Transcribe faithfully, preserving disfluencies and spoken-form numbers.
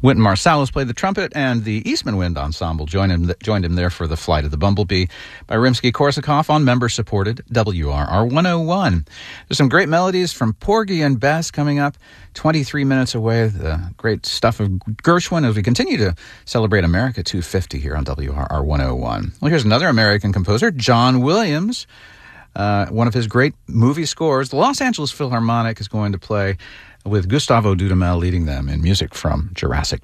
Wynton Marsalis played the trumpet, and the Eastman Wind Ensemble joined him, joined him there for The Flight of the Bumblebee by Rimsky-Korsakov on member-supported W R R one oh one. There's some great melodies from Porgy and Bess coming up twenty-three minutes away. The great stuff of Gershwin as we continue to celebrate America two fifty here on W R R one oh one. Well, here's another American composer, John Williams. Uh, one of his great movie scores, the Los Angeles Philharmonic is going to play with Gustavo Dudamel leading them in music from Jurassic